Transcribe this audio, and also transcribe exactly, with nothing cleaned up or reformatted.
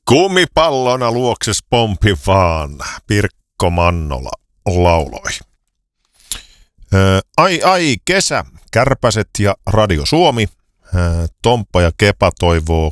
Kumipallona luokses pompi vaan, Pirkko Mannola lauloi. Ää, ai ai kesä, Kärpäset ja Radio Suomi. Ää, Tomppa ja Kepa toivoo